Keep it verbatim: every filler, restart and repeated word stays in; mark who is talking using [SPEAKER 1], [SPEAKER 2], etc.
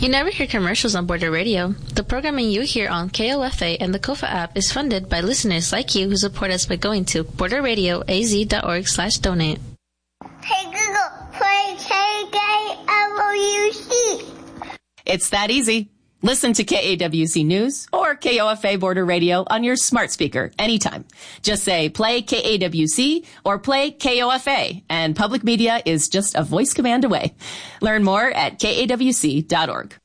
[SPEAKER 1] You never hear commercials on Border Radio. The programming you hear on K O F A and the Kofa app is funded by listeners like you who support us by going to border radio a z dot org slash donate.
[SPEAKER 2] Hey Google, play K A W C.
[SPEAKER 3] It's that easy. Listen to K A W C News or K O F A Border Radio on your smart speaker anytime. Just say play K A W C or play K O F A, and public media is just a voice command away. Learn more at K A W C dot org.